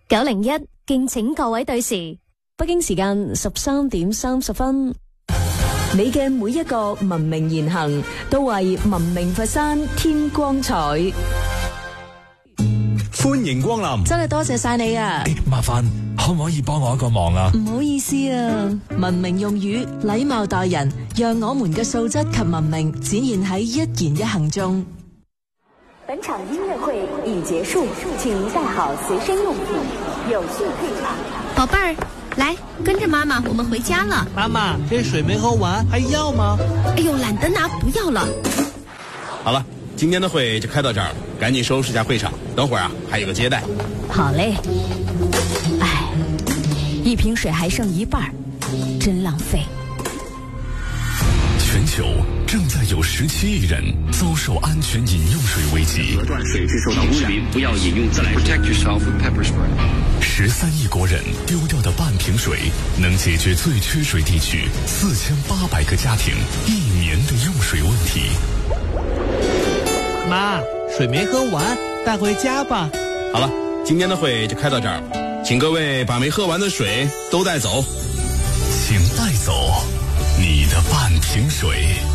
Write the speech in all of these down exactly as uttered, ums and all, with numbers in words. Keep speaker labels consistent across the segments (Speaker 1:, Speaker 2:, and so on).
Speaker 1: 九零一，敬請各位對時。
Speaker 2: 北京時間十三點三十分。你嘅每一個文明言行，都為文明佛山添光彩。
Speaker 3: 歡迎光臨，
Speaker 2: 真係多謝晒你啊！
Speaker 3: 欸、麻煩可唔可以幫我一個忙啊？
Speaker 2: 唔好意思啊，文明用語，禮貌待人，讓我們嘅素質及文明展現喺一言一行中。
Speaker 4: 本場音樂會已結束，請您帶好隨身用品，有序退場。
Speaker 5: 寶貝兒，來跟着媽媽，我們回家了。
Speaker 6: 媽媽，這水沒喝完，還要嗎？
Speaker 5: 哎呦，懶得拿，不要了。
Speaker 7: 好了，今天的會就開到這兒，趕緊收拾下會場，等會兒啊還有個接待。
Speaker 2: 好嘞。哎，一瓶水還剩一半，真浪費。
Speaker 3: 全球正在有十七億人遭受安全飲用水危機。
Speaker 8: 隔斷水質受到污染，不要飲用自來水。Protect yourself with pepper spray。
Speaker 3: 十三億國人丟掉的半瓶水，能解決最缺水地區四千八百個家庭一年的用水問題。
Speaker 6: 媽，水沒喝完，帶回家吧。
Speaker 7: 好了，今天的會就開到這兒，請各位把沒喝完的水都帶走。
Speaker 3: 請帶走你的半瓶水。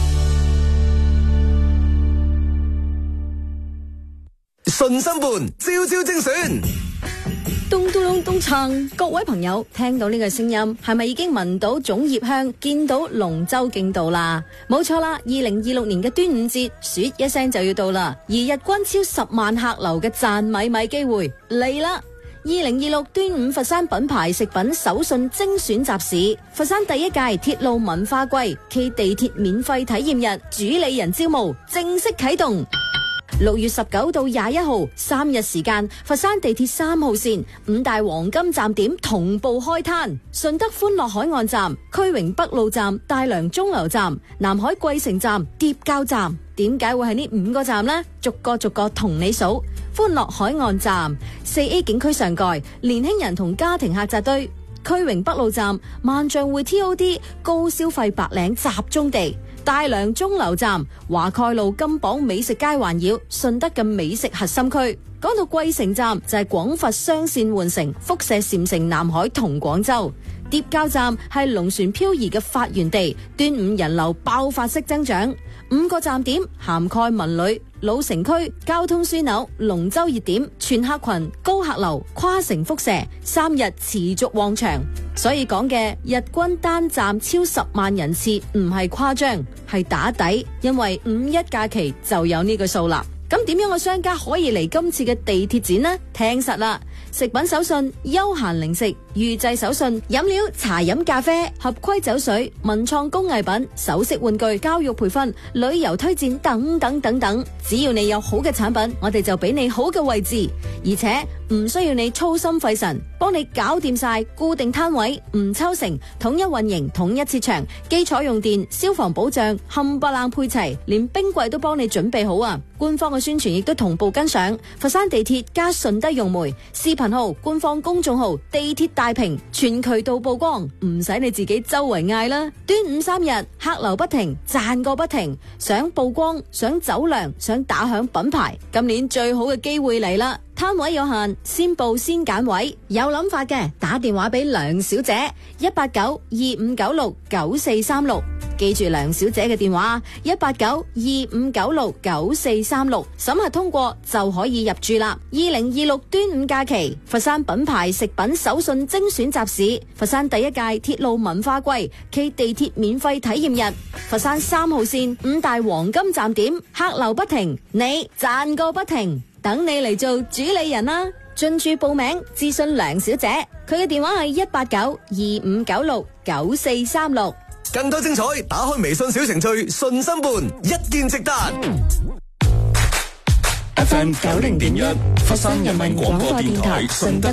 Speaker 9: 順心伴，朝朝精選。
Speaker 2: 咚咚咚咚鏘！各位朋友聽到呢個聲音，係咪已經聞到粽葉香，見到龍舟競渡啦？冇錯啦！二零二六年嘅端午節，說一聲就要到啦，而日均超十萬客流嘅賺米米機會嚟啦！二零二六端午佛山品牌食品手信精選集市，佛山第一屆鐵路文化季暨地鐵免費體驗日主理人招募正式啟動。六月十九到廿一號三日時間，佛山地鐵三號線五大黃金站點同步開攤，順德歡樂海岸站、區榮北路站、大良鐘樓站、南海桂城站、疊滘站。點解會係呢五個站呢？逐個逐個同你數。歡樂海岸站四 A 景區上蓋，年輕人同家庭客扎堆；區榮北路站萬象匯 T O D 高消費白領集中地。大良鐘樓站華蓋路金榜美食街環繞，順德嘅美食核心區。講到桂城站就係廣佛雙線換乘，輻射禪城、南海同廣州。疊滘站係龍船漂移嘅發源地，端午人流爆發式增長。五個站點涵蓋文旅、老城區、交通樞紐、龍舟熱點、全客群、高客流、跨城輻射，三日持續旺場。所以講嘅日均單站超十萬人次唔係誇張，係打底，因為五一假期就有呢個數啦。咁點樣嘅商家可以嚟今次嘅地鐵展呢？聽實啦，食品手信、休閒零食、預製手信、飲料、茶飲咖啡、合規酒水、文創工藝品、首飾玩具、教育培訓、旅遊推薦等等等等，只要你有好嘅產品，我哋就俾你好嘅位置，而且唔需要你操心費神，幫你搞掂晒固定攤位，唔抽成，統一運營，統一設場，基礎用電、消防保障冚唪唥配齊，連冰櫃都幫你準備好啊！官方嘅宣傳亦都同步跟上，佛山地鐵加順德融媒視頻號、官方公眾號、地鐵大屏全渠道曝光，唔使你自己周圍嗌啦。端午三日客流不停，賺個不停，想曝光、想走量、想打響品牌，今年最好嘅機會嚟啦！攤位有限，先報先揀位，有諗法嘅打電話俾梁小姐一八九二五九六九四三六，記住梁小姐嘅電話一八九二五九六九四三六，審核通過就可以入住啦。二零二六端午假期，佛山品牌食品手信精選集市，佛山第一屆鐵路文化季暨地鐵免費體驗日，佛山三號線五大黃金站點客流不停，你賺個不停。等你嚟做主理人啦！進駐報名諮詢梁小姐，佢嘅電話係一八九二五九六九四三六。
Speaker 9: 更多精彩，打開微信小程序順心伴，一見即達。
Speaker 3: F M 九零點一，佛山人民廣播電台順德